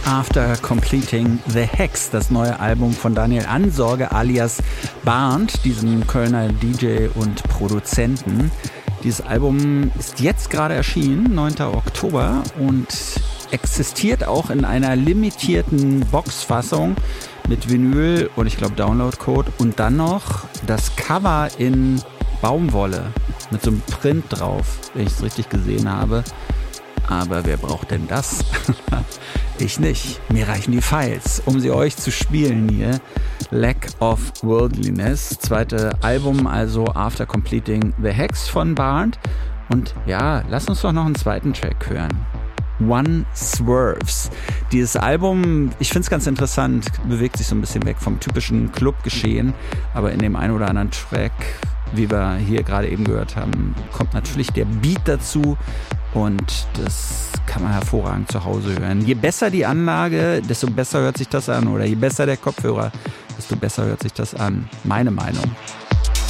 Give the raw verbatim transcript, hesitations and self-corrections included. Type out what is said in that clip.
After Completing the Hex, das neue Album von Daniel Ansorge alias Barnt, diesem Kölner D J und Produzenten. Dieses Album ist jetzt gerade erschienen, neunter Oktober, und existiert auch in einer limitierten Boxfassung mit Vinyl und ich glaube Downloadcode und dann noch das Cover in Baumwolle mit so einem Print drauf, wenn ich es richtig gesehen habe. Aber wer braucht denn das? Ich nicht. Mir reichen die Files, um sie euch zu spielen hier. Lack of Worldliness, zweite Album, also After Completing the Hex von Barnt. Und ja, lass uns doch noch einen zweiten Track hören. One Swerves. Dieses Album, ich finde es ganz interessant, bewegt sich so ein bisschen weg vom typischen Clubgeschehen, aber in dem einen oder anderen Track, wie wir hier gerade eben gehört haben, kommt natürlich der Beat dazu und das kann man hervorragend zu Hause hören. Je besser die Anlage, desto besser hört sich das an, oder je besser der Kopfhörer, desto besser hört sich das an. Meine Meinung.